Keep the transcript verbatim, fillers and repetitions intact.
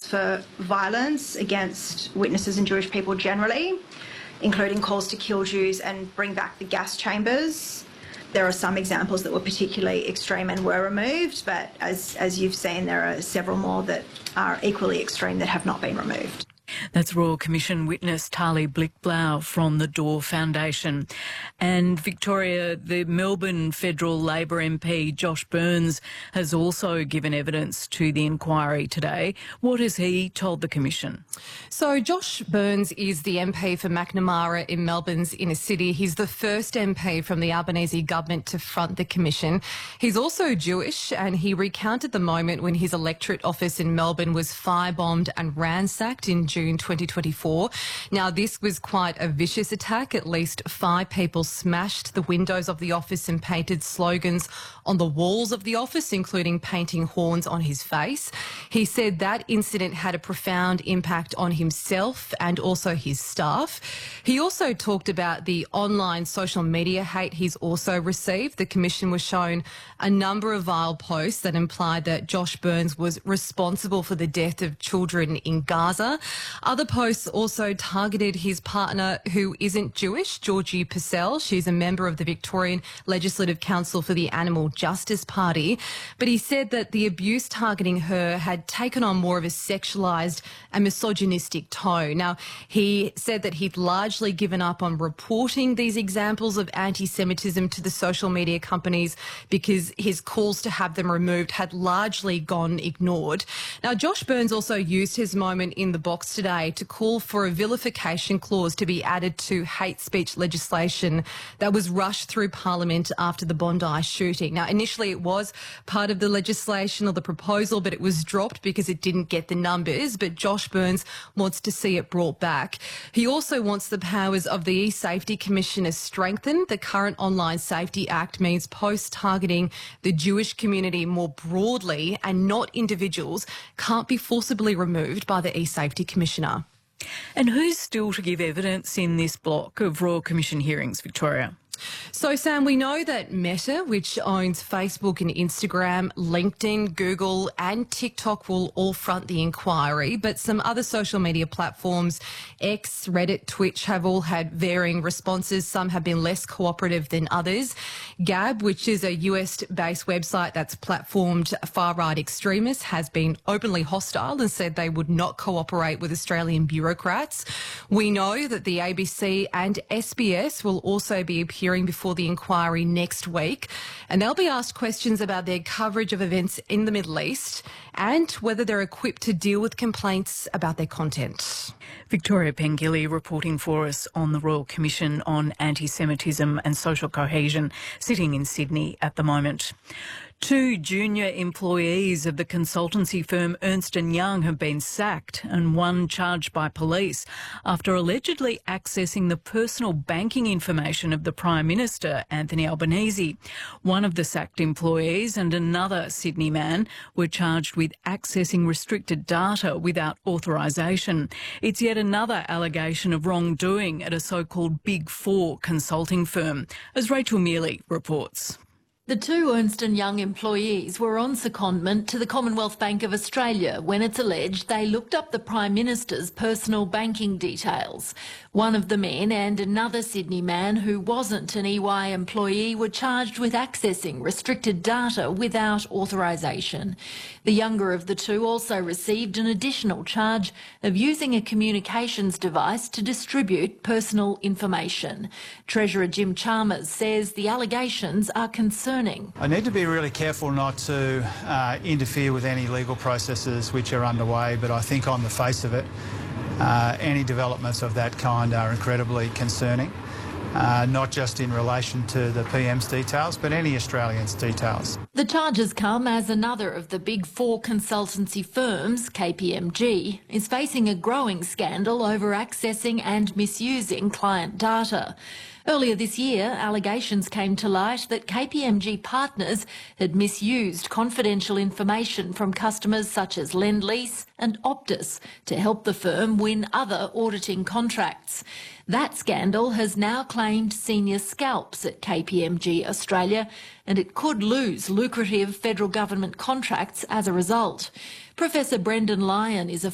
for violence against witnesses and Jewish people generally, including calls to kill Jews and bring back the gas chambers. There are some examples that were particularly extreme and were removed, but as, as you've seen, there are several more that are equally extreme that have not been removed. That's Royal Commission witness Tali Blickblau from the Door Foundation. And Victoria, the Melbourne Federal Labor M P Josh Burns has also given evidence to the inquiry today. What has he told the Commission? So Josh Burns is the M P for Macnamara in Melbourne's inner city. He's the first M P from the Albanese government to front the Commission. He's also Jewish, and he recounted the moment when his electorate office in Melbourne was firebombed and ransacked in June twenty twenty-four. Now, this was quite a vicious attack. At least five people smashed the windows of the office and painted slogans on the walls of the office, including painting horns on his face. He said that incident had a profound impact on himself and also his staff. He also talked about the online social media hate he's also received. The Commission was shown a number of vile posts that implied that Josh Burns was responsible for the death of children in Gaza. Other posts also targeted his partner, who isn't Jewish, Georgie Purcell. She's a member of the Victorian Legislative Council for the Animal Justice Party. But he said that the abuse targeting her had taken on more of a sexualised and misogynistic tone. Now, he said that he'd largely given up on reporting these examples of anti-Semitism to the social media companies because his calls to have them removed had largely gone ignored. Now, Josh Burns also used his moment in the box today to call for a vilification clause to be added to hate speech legislation that was rushed through Parliament after the Bondi shooting. Now, initially it was part of the legislation or the proposal, but it was dropped because it didn't get the numbers. But Josh Burns wants to see it brought back. He also wants the powers of the E-Safety Commissioner strengthened. The current Online Safety Act means posts targeting the Jewish community more broadly and not individuals can't be forcibly removed by the E-Safety Commissioner. And who's still to give evidence in this block of Royal Commission hearings, Victoria? So, Sam, we know that Meta, which owns Facebook and Instagram, LinkedIn, Google and TikTok, will all front the inquiry, but some other social media platforms, X, Reddit, Twitch, have all had varying responses. Some have been less cooperative than others. Gab, which is a U S-based website that's platformed far-right extremists, has been openly hostile and said they would not cooperate with Australian bureaucrats. We know that the A B C and S B S will also be appearing before the inquiry next week, and they'll be asked questions about their coverage of events in the Middle East and whether they're equipped to deal with complaints about their content. Victoria Pengilly reporting for us on the Royal Commission on Anti-Semitism and Social Cohesion, sitting in Sydney at the moment. Two junior employees of the consultancy firm Ernst and Young have been sacked and one charged by police after allegedly accessing the personal banking information of the Prime Minister, Anthony Albanese. One of the sacked employees and another Sydney man were charged with accessing restricted data without authorisation. It's yet another allegation of wrongdoing at a so-called Big Four consulting firm, as Rachel Mealy reports. The two Ernst and Young employees were on secondment to the Commonwealth Bank of Australia when it's alleged they looked up the Prime Minister's personal banking details. One of the men and another Sydney man who wasn't an E Y employee were charged with accessing restricted data without authorisation. The younger of the two also received an additional charge of using a communications device to distribute personal information. Treasurer Jim Chalmers says the allegations are concerning. I need to be really careful not to uh, interfere with any legal processes which are underway, but I think on the face of it, uh, any developments of that kind are incredibly concerning, uh, not just in relation to the P M's details, but any Australian's details. The charges come as another of the Big Four consultancy firms, K P M G, is facing a growing scandal over accessing and misusing client data. Earlier this year, allegations came to light that K P M G partners had misused confidential information from customers such as Lendlease and Optus to help the firm win other auditing contracts. That scandal has now claimed senior scalps at K P M G Australia, and it could lose lucrative federal government contracts as a result. Professor Brendan Lyon is a